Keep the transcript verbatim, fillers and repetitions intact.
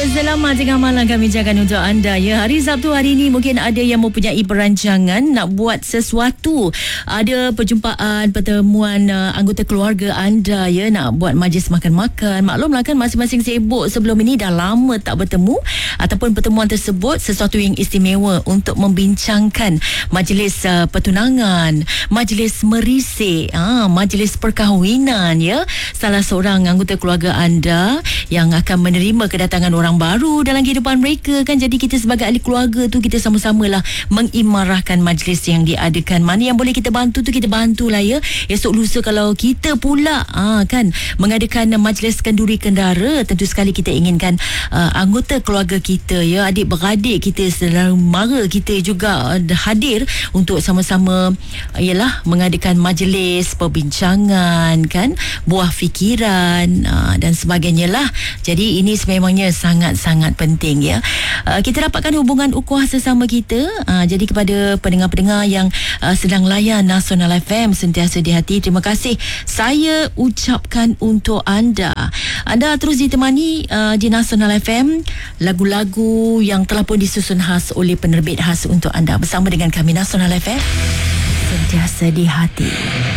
Selamat tengah malam kami ucapkan untuk anda ya. Hari Sabtu hari ini mungkin ada yang mempunyai perancangan nak buat sesuatu. Ada perjumpaan, pertemuan uh, anggota keluarga anda ya, nak buat majlis makan-makan. Maklumlah kan masing-masing sibuk sebelum ini, dah lama tak bertemu, ataupun pertemuan tersebut sesuatu yang istimewa untuk membincangkan majlis uh, pertunangan, majlis merisik, ah, majlis perkahwinan ya. Salah seorang anggota keluarga anda yang akan menerima kedatangan orang baru dalam kehidupan mereka kan. Jadi kita sebagai ahli keluarga tu, kita sama-samalah mengimarahkan majlis yang diadakan. Mana yang boleh kita bantu tu kita bantulah ya. Esok lusa kalau kita pula ah, kan mengadakan majlis kenduri kendara, tentu sekali kita inginkan uh, anggota keluarga kita ya, adik-beradik kita, saudara-mara kita juga uh, hadir untuk sama-sama uh, ialah mengadakan majlis perbincangan kan, buah fikiran uh, dan sebagainya lah. Jadi ini sememangnya sangat-sangat penting ya. Uh, kita dapatkan hubungan ukhuwah sesama kita. Uh, jadi kepada pendengar-pendengar yang uh, sedang layan Nasional F M sentiasa di hati, terima kasih saya ucapkan untuk anda. Anda terus ditemani uh, di Nasional F M, lagu-lagu yang telah pun disusun khas oleh penerbit khas untuk anda. Bersama dengan kami Nasional F M, sentiasa di hati.